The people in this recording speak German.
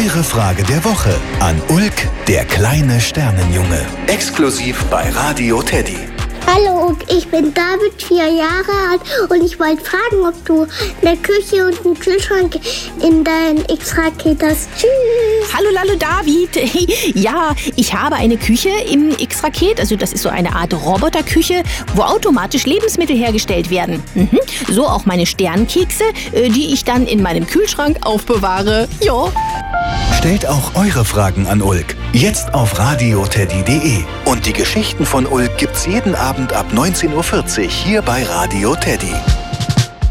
Eure Frage der Woche an Ulk, der kleine Sternenjunge. Exklusiv bei Radio Teddy. Hallo Ulk, ich bin David, 4 Jahre alt und ich wollte fragen, ob du eine Küche und einen Kühlschrank in dein X-Raket hast. Tschüss. Hallo David. Ja, ich habe eine Küche im X-Raket, also das ist so eine Art Roboterküche, wo automatisch Lebensmittel hergestellt werden. So auch meine Sternkekse, die ich dann in meinem Kühlschrank aufbewahre. Ja. Stellt auch eure Fragen an Ulk. Jetzt auf radioteddy.de. Und die Geschichten von Ulk gibt's jeden Abend ab 19:40 Uhr hier bei Radio Teddy.